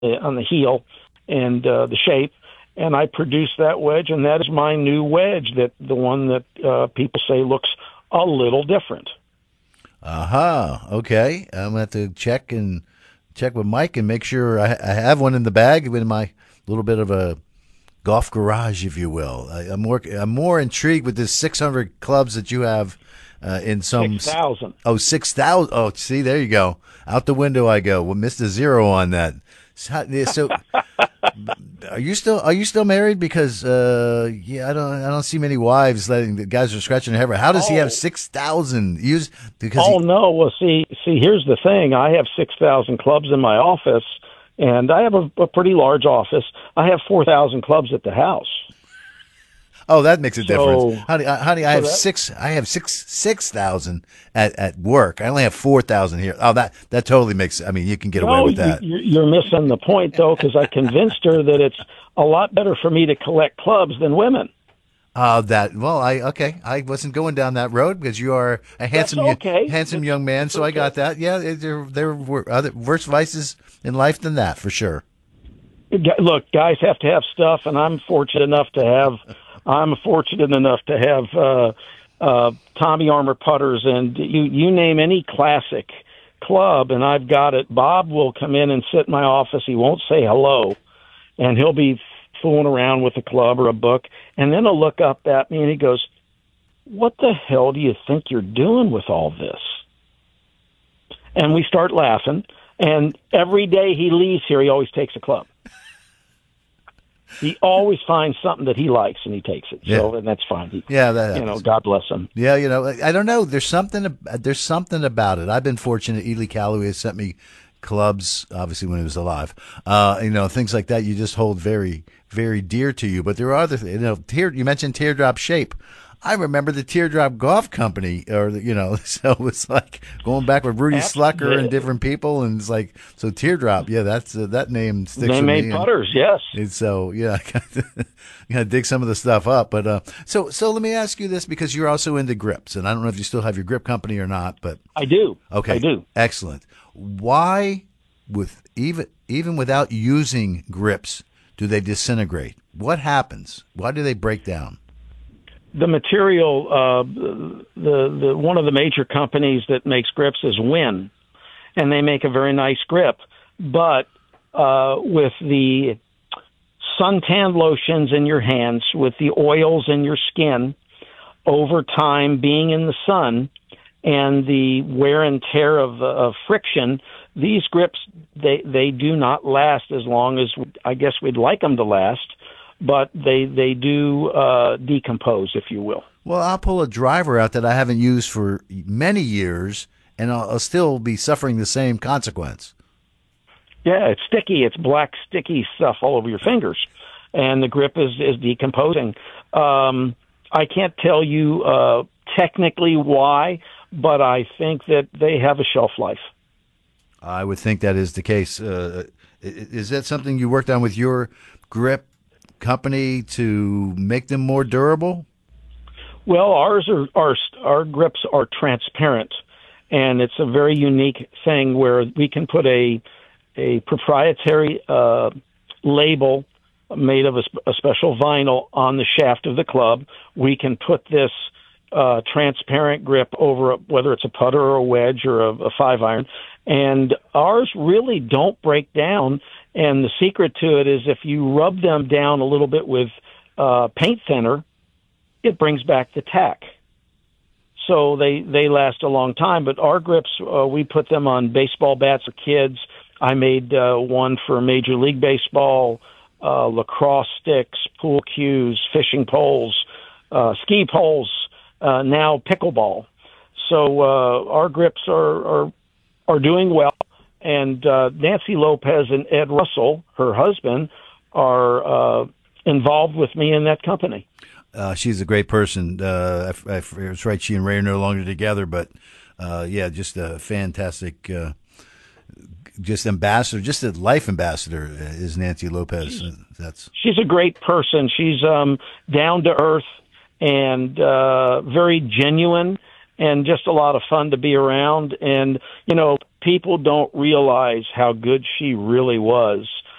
on the heel and the shape, and I produced that wedge, and that is my new wedge, that the one that people say looks a little different. Aha. Okay. I'm going to have to check with Mike and make sure I have one in the bag in my little bit of a golf garage, if you will. I'm more intrigued with this 600 clubs that you have in some 6,000. Oh, 6,000. Oh, see, there you go. Out the window I go. We missed a zero on that. So, are you still married? Because I don't see many wives letting the guys are scratching their head. How does he have 6,000 used? Because no. Well, see, here's the thing. I have 6,000 clubs in my office, and I have a pretty large office. I have 4,000 clubs at the house. Oh, that makes a difference, honey. I have 6,000 at work. I only have 4,000 here. Oh, that totally makes. I mean, you can get away with that. You're missing the point, though, because I convinced her that it's a lot better for me to collect clubs than women. I wasn't going down that road because you are a handsome young man. So I got that. Yeah, there were other worse vices in life than that, for sure. Look, guys have to have stuff, and I'm fortunate enough to have Tommy Armour putters, and you name any classic club, and I've got it. Bob will come in and sit in my office. He won't say hello, and he'll be fooling around with a club or a book, and then he'll look up at me and he goes, "What the hell do you think you're doing with all this?" And we start laughing, and every day he leaves here, he always takes a club. He always finds something that he likes, and he takes it. So, and that's fine. God bless him. Yeah, I don't know. There's something about it. I've been fortunate. Ely Calloway has sent me clubs, obviously when he was alive. Things like that you just hold very, very dear to you. But there are other things. You mentioned Teardrop Shape. I remember the Teardrop Golf Company, so it's like going back with Rudy Slucker and different people, and it's like, so Teardrop, that's that name sticks with me. They made putters, yes. And so, I gotta dig some of the stuff up. But so let me ask you this, because you're also into grips, and I don't know if you still have your grip company or not, but I do. Okay, I do. Excellent. Why, with even without using grips, do they disintegrate? What happens? Why do they break down? The material, the one of the major companies that makes grips is Win, and they make a very nice grip. But with the suntan lotions in your hands, with the oils in your skin, over time being in the sun, and the wear and tear of friction, these grips they do not last as long as I guess we'd like them to last. But they do decompose, if you will. Well, I'll pull a driver out that I haven't used for many years, and I'll still be suffering the same consequence. Yeah, it's sticky. It's black, sticky stuff all over your fingers, and the grip is decomposing. I can't tell you technically why, but I think that they have a shelf life. I would think that is the case. Is that something you worked on with your grip company to make them more durable? Well, our grips are transparent, and it's a very unique thing where we can put a proprietary label made of a special vinyl on the shaft of the club. We can put this transparent grip over whether it's a putter or a wedge or a 5-iron, and ours really don't break down. And the secret to it is if you rub them down a little bit with paint thinner, it brings back the tack. So they last a long time. But our grips, we put them on baseball bats for kids. I made one for Major League Baseball, lacrosse sticks, pool cues, fishing poles, ski poles, now pickleball. So our grips are doing well. And Nancy Lopez and Ed Russell, her husband, are involved with me in that company. She's a great person. It's right, she and Ray are no longer together, but just a fantastic, just ambassador, just a life ambassador is Nancy Lopez. She's a great person. She's down to earth and very genuine, and just a lot of fun to be around. And people don't realize how good she really was.